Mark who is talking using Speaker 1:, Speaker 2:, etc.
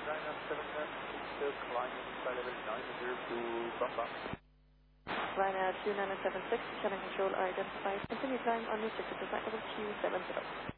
Speaker 1: still climbing by level 902 bump.
Speaker 2: Ryanair 2976, channel control identified. Continue climb on restricted to flight level 270.